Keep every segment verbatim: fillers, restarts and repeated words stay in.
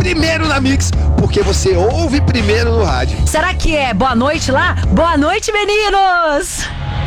primeiro na Mix, porque você ouve primeiro no rádio. Será que é boa noite lá? Boa noite, meninos!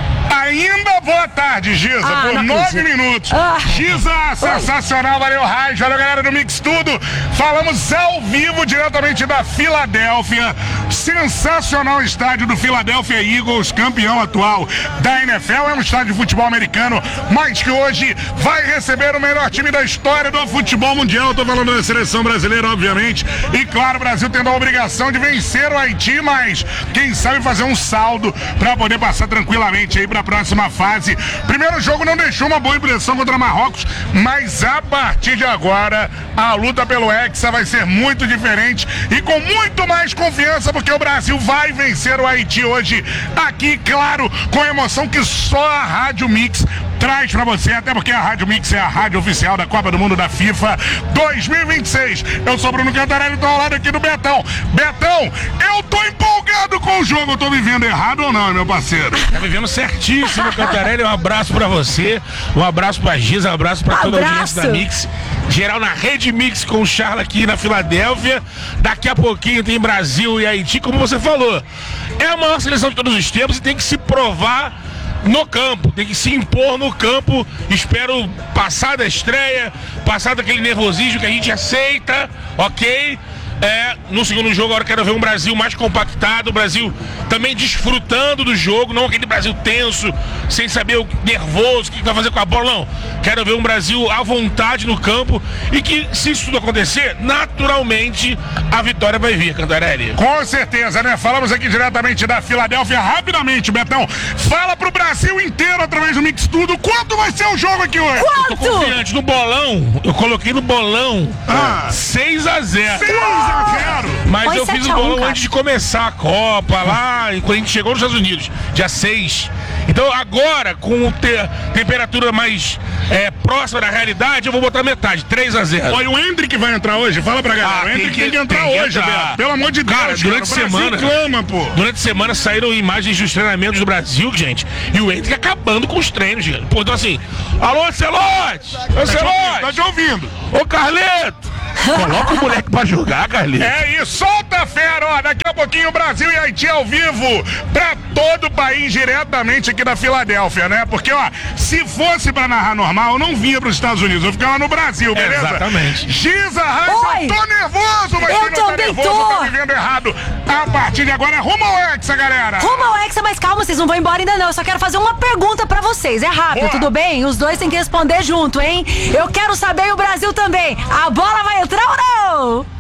Ainda boa tarde, Giza, ah, por nove minutos. Ah. Giza, sensacional, valeu, Raiz, valeu, galera do Mix Tudo. Falamos ao vivo, diretamente da Filadélfia. Sensacional estádio do Philadelphia Eagles, campeão atual da N F L. É um estádio de futebol americano, mas que hoje vai receber o melhor time da história do futebol mundial. Eu tô falando da seleção brasileira, obviamente. E claro, o Brasil tendo a obrigação de vencer o Haiti, mas quem sabe fazer um saldo para poder passar tranquilamente aí para a próxima fase. Primeiro jogo não deixou uma boa impressão contra Marrocos, mas a partir de agora a luta pelo Hexa vai ser muito diferente e com muito mais confiança, porque o Brasil vai vencer o Haiti hoje aqui, claro, com a emoção que só a Rádio Mix traz pra você, até porque a Rádio Mix é a rádio oficial da Copa do Mundo da FIFA dois mil e vinte e seis. Eu sou Bruno Cantarelli, tô ao lado aqui do Betão. Betão, eu tô empolgado com o jogo, eu tô vivendo errado ou não, meu parceiro? Tá vivendo certíssimo, Cantarelli, um abraço pra você, um abraço pra Giza, um abraço pra toda a audiência da Mix, geral na Rede Mix com o Charla aqui na Filadélfia. Daqui a pouquinho tem Brasil e Haiti, como você falou, é a maior seleção de todos os tempos e tem que se provar no campo, tem que se impor no campo. Espero passar da estreia, passar daquele nervosismo que a gente aceita, ok? É, no segundo jogo agora quero ver um Brasil mais compactado, o Brasil também desfrutando do jogo, não aquele Brasil tenso, sem saber o nervoso, o que vai fazer com a bola, não. Quero ver um Brasil à vontade no campo e que, se isso tudo acontecer, naturalmente a vitória vai vir, Cantarelli. Com certeza, né? Falamos aqui diretamente da Filadélfia. Rapidamente, Betão, fala pro Brasil inteiro através do Mix Tudo, quanto vai ser o jogo aqui hoje? Quanto? Eu tô confiante no bolão, eu coloquei no bolão ah. seis a zero. seis a zero. Mas Põe eu fiz o bolão antes de começar a Copa, lá, quando a gente chegou nos Estados Unidos, dia seis. Então agora, com te temperatura mais é, próxima da realidade, eu vou botar metade, três a zero. Olha, o Hendrick vai entrar hoje, fala pra galera. Ah, o Hendrick tem que, tem que entrar tem hoje, que entrar. Beto. Pelo amor de Deus. Cara, durante a semana, clama, pô. Durante a semana saíram imagens dos treinamentos do Brasil, gente, e o Hendrick acabando com os treinos, gente. Pô, então assim, alô, Ancelotti! Ancelotti! Tá te ouvindo. Ô, Carleto! Coloca o moleque pra jogar, Carlinhos. É isso, solta a fera, ó. Daqui a pouquinho Brasil e Haiti ao vivo pra todo o país, diretamente aqui da Filadélfia, né? Porque, ó, se fosse pra narrar normal, eu não vinha pros Estados Unidos, eu ficava no Brasil, beleza? Exatamente. Giza, Raíssa, tô nervoso, mas eu quem não tá nervoso tô. tá vivendo errado. A partir de agora, rumo ao Hexa, galera. Rumo ao Hexa, mas calma, vocês não vão embora ainda não. Eu só quero fazer uma pergunta pra vocês, é rápido, Boa. tudo bem? Os dois têm que responder junto, hein? Eu quero saber e o Brasil também. A bola vai entrar ou não?